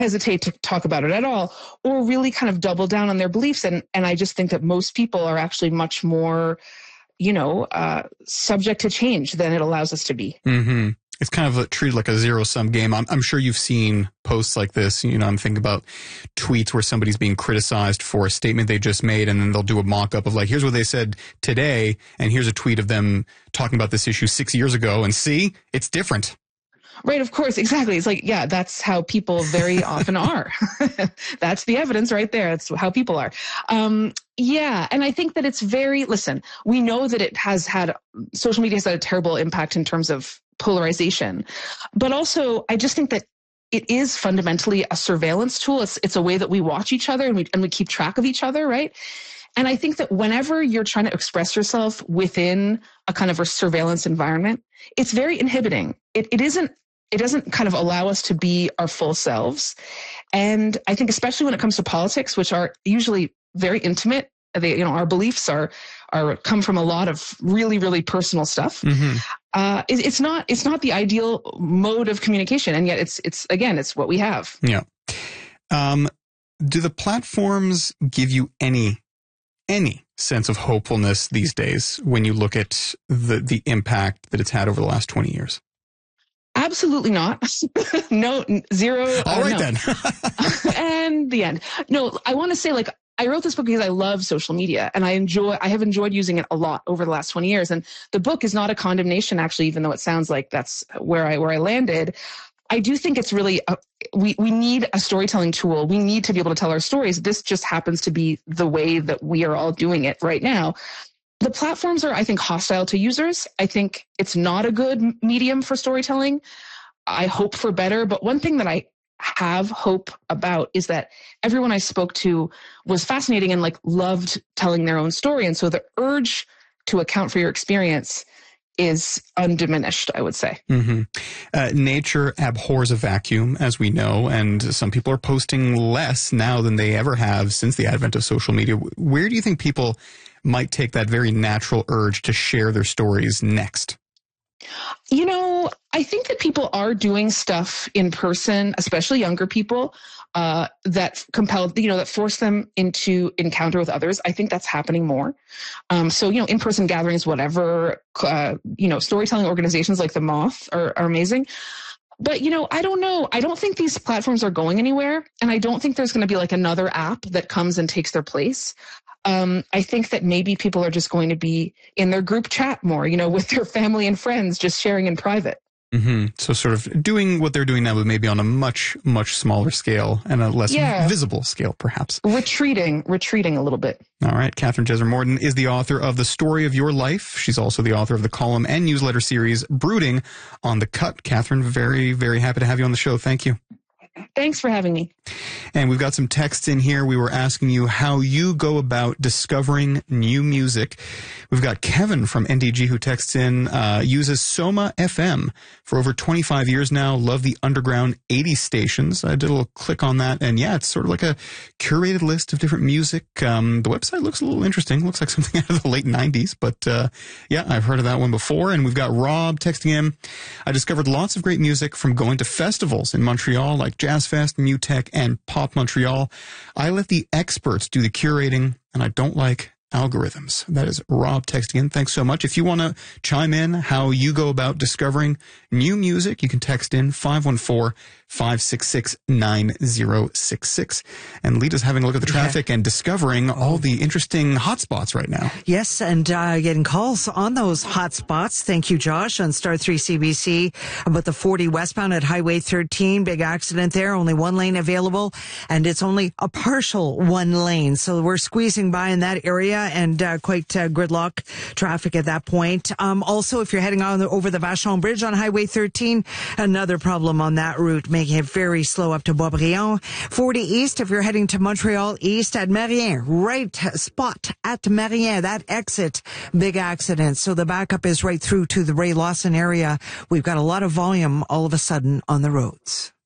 hesitate to talk about it at all, or really kind of double down on their beliefs. And I just think that most people are actually much more, subject to change than it allows us to be. Mm-hmm. It's kind of treated like a zero-sum game. I'm sure you've seen posts like this. I'm thinking about tweets where somebody's being criticized for a statement they just made, and then they'll do a mock-up of like, here's what they said today, and here's a tweet of them talking about this issue 6 years ago, and see, it's different. Right, of course, exactly. It's like, yeah, that's how people very often are. That's the evidence right there. That's how people are. Yeah, and I think that it's listen, we know that social media has had a terrible impact in terms of polarization. But also, I just think that it is fundamentally a surveillance tool. It's a way that we watch each other and we keep track of each other, right? And I think that whenever you're trying to express yourself within a kind of a surveillance environment, it's very inhibiting. It doesn't kind of allow us to be our full selves. And I think especially when it comes to politics, which are usually very intimate, our beliefs come from a lot of really, really personal stuff. Mm-hmm. It's not the ideal mode of communication. And yet it's what we have. Yeah. Do the platforms give you any sense of hopefulness these days when you look at the impact that it's had over the last 20 years? Absolutely not. No, zero. All right, then. And the end. No, I want to say, I wrote this book because I love social media, and I have enjoyed using it a lot over the last 20 years. And the book is not a condemnation, actually, even though it sounds like that's where I landed. I do think it's really, we need a storytelling tool. We need to be able to tell our stories. This just happens to be the way that we are all doing it right now. The platforms are, I think, hostile to users. I think it's not a good medium for storytelling. I hope for better. But one thing that I have hope about is that everyone I spoke to was fascinating and loved telling their own story. And so the urge to account for your experience is undiminished, I would say. Mm-hmm. Nature abhors a vacuum, as we know, and some people are posting less now than they ever have since the advent of social media. Where do you think people might take that very natural urge to share their stories next? I think that people are doing stuff in person, especially younger people, that that force them into encounter with others. I think that's happening more. So, in-person gatherings, whatever, storytelling organizations like The Moth are amazing. But, I don't know. I don't think these platforms are going anywhere. And I don't think there's going to be another app that comes and takes their place. I think that maybe people are just going to be in their group chat more, with their family and friends, just sharing in private. Mm-hmm. So sort of doing what they're doing now, but maybe on a much, much smaller scale and a less visible scale, perhaps. Retreating a little bit. All right. Catherine Jeser-Morden is the author of The Story of Your Life. She's also the author of the column and newsletter series Brooding on the Cut. Catherine, very, very happy to have you on the show. Thank you. Thanks for having me. And we've got some texts in here. We were asking you how you go about discovering new music. We've got Kevin from NDG who texts in, uses Soma FM for over 25 years now. Love the underground 80s stations. I did a little click on that, and yeah, it's sort of like a curated list of different music. The website looks a little interesting. Looks like something out of the late 90s, but yeah, I've heard of that one before. And we've got Rob texting in, I discovered lots of great music from going to festivals in Montreal like Jazz Fest, MUTEC, and Pop Montreal. I let the experts do the curating, and I don't like algorithms. That is Rob texting in. Thanks so much. If you want to chime in how you go about discovering new music, you can text in 514-566-9066. And Lita's having a look at the traffic and discovering all the interesting hotspots right now. Yes, and getting calls on those hotspots. Thank you, Josh, on Star 3 CBC about the 40 westbound at Highway 13. Big accident there. Only one lane available, and it's only a partial one lane. So we're squeezing by in that area and quite gridlock traffic at that point. Also, if you're heading on over the Vachon Bridge on Highway 13, another problem on that route, making it very slow up to Boisbriand. 40 East, if you're heading to Montreal East at Marien, right spot at Marien, that exit, big accident. So the backup is right through to the Ray Lawson area. We've got a lot of volume all of a sudden on the roads.